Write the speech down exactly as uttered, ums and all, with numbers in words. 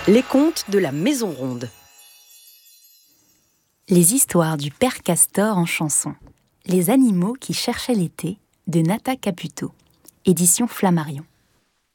Les contes de la Maison Ronde. Les histoires du père Castor en chanson. Les animaux qui cherchaient l'été, de Nata Caputo. Édition Flammarion.